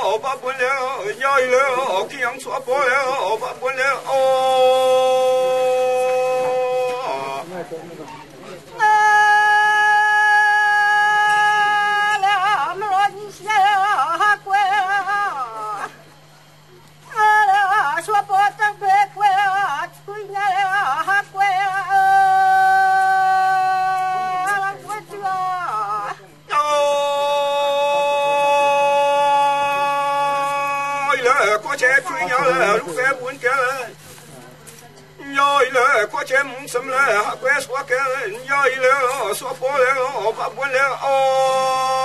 了，把本了，要了，给养错过了，把本了哦。 说不得别怪啊，催你了怪啊，我这了，过去追呀了，路费不给了，要了，过去梦什么了，还怪说给了，要了，说不了，把不了哦。